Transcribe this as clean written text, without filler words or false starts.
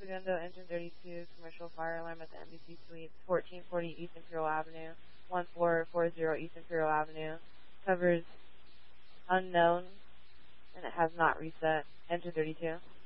Segundo, engine 32, commercial fire alarm at the Embassy Suites, 1440 East Imperial Avenue, 1440 East Imperial Avenue. Covers unknown, and it has not reset. Enter 32.